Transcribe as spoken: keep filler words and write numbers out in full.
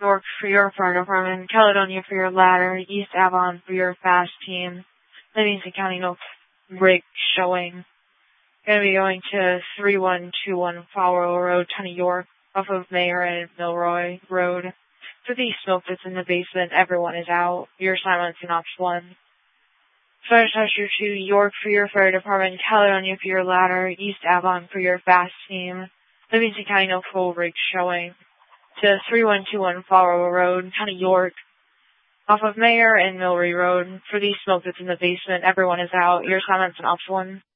York for your fire department, Caledonia for your ladder, East Avon for your fast team, Livingston County, no rig showing. Going to be going to three one two one Flower Road, Town of York, off of Mayor and Milroy Road. For the smoke that's in the basement, everyone is out. Your assignment's in Ops one. Fire Slasher two, York for your fire department, Caledonia for your ladder, East Avon for your fast team, Livingston County, no full rig showing. To three one two one Flower Road, Town of York, off of Mayor and Milroy Road. For the smoke that's in the basement, everyone is out. Your assignment's in Ops one.